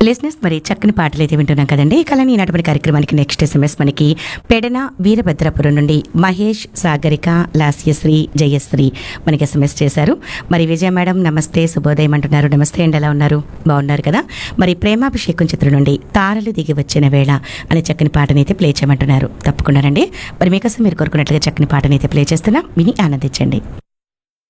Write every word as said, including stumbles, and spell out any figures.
Listeners, మరి చక్కని పాటలు అయితే వింటున్నాం కదండి. కళని ఈనాటి కార్యక్రమానికి నెక్స్ట్ ఎస్ఎంఎస్ మనకి పెడన వీరభద్రపురం నుండి మహేష్, సాగరిక, లాస్యశ్రీ, జయశ్రీ మనకి ఎస్ఎంఎస్ చేశారు. మరి విజయ మేడం నమస్తే, శుభోదయం అంటున్నారు. నమస్తే అండి, ఎలా ఉన్నారు? బాగున్నారు కదా? మరి ప్రేమాభిషేకం చిత్రం నుండి తారలు దిగి వచ్చిన వేళ అనే చక్కని పాటని అయితే ప్లే చేయమంటున్నారు. తప్పకుండానండి, మరి మీకోసం మీరు కోరుకున్నట్లుగా చక్కని పాటని అయితే ప్లే చేస్తున్నా, విని ఆనందించండి.